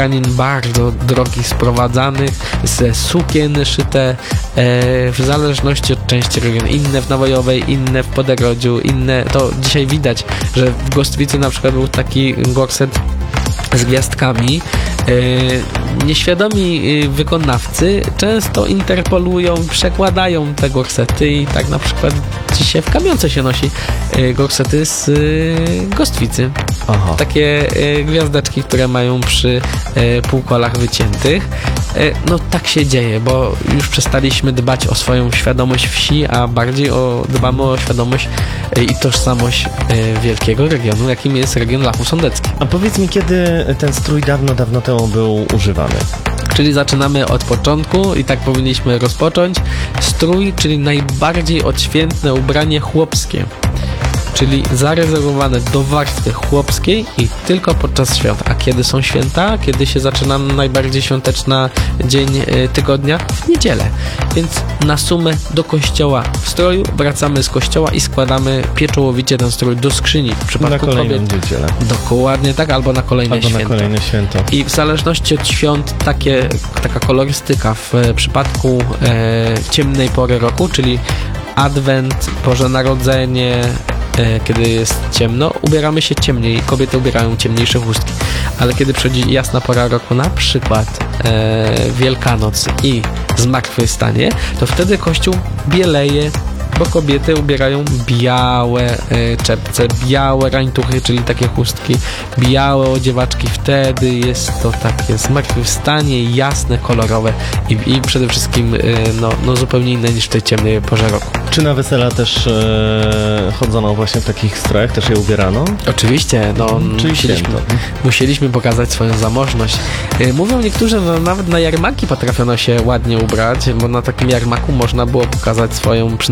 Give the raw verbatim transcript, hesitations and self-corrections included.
tkanin bardzo drogich, sprowadzanych, ze sukien szyte e, w zależności od części regionu. Inne w Nawojowej, inne w Poderodziu, inne, to dzisiaj widać, że w Gostwicy na przykład był taki gorset z gwiazdkami. E, nieświadomi wykonawcy często interpolują, przekładają te gorsety i tak na przykład dzisiaj w Kamionce się nosi e, gorsety z e, Gostwicy. Aha. Takie e, gwiazdeczki, które mają przy e, półkolach wyciętych. E, no tak się dzieje, bo już przestaliśmy dbać o swoją świadomość wsi, a bardziej o, dbamy o świadomość e, i tożsamość e, wielkiego regionu, jakim jest region Lachów Sądeckich. A powiedz mi, kiedy ten strój dawno, dawno temu był używany? Czyli zaczynamy od początku i tak powinniśmy rozpocząć. Strój, czyli najbardziej odświętne ubranie chłopskie. Czyli zarezerwowane do warstwy chłopskiej i tylko podczas świąt. A kiedy są święta? Kiedy się zaczyna najbardziej świąteczna dzień tygodnia? W niedzielę. Więc na sumę do kościoła w stroju, wracamy z kościoła i składamy pieczołowicie ten strój do skrzyni. W przypadku na kolejną kobiet niedzielę. dokładnie tak, albo na kolejne albo święto. na kolejne święto. I w zależności od świąt takie, taka kolorystyka w przypadku e, ciemnej pory roku, czyli Adwent, Boże Narodzenie, e, kiedy jest ciemno, ubieramy się ciemniej, kobiety ubierają ciemniejsze chustki, ale kiedy przychodzi jasna pora roku, na przykład e, Wielkanoc i Zmartwychwstanie, to wtedy Kościół bieleje, bo kobiety ubierają białe e, czepce, białe rańtuchy, czyli takie chustki, białe odziewaczki. Wtedy jest to takie zmartwychwstanie, jasne, kolorowe i, i przede wszystkim e, no, no zupełnie inne niż w tej ciemnej porze roku. Czy na wesela też e, chodzono właśnie w takich strojach, też je ubierano? Oczywiście, no Czyli musieliśmy, święto. musieliśmy pokazać swoją zamożność. E, Mówią niektórzy, że nawet na jarmarki potrafiono się ładnie ubrać, bo na takim jarmaku można było pokazać swoją